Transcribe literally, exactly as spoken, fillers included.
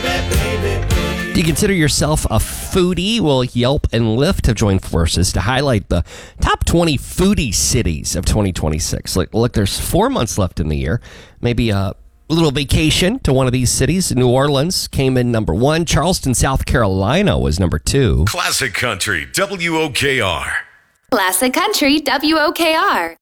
Do you consider yourself a foodie? Well, Yelp and Lyft have joined forces to highlight the top twenty foodie cities of twenty twenty-six. Look, look, there's four months left in the year. Maybe a little vacation to one of these cities. New Orleans came in number one. Charleston, South Carolina was number two. Classic Country, W O K R. Classic Country, W O K R.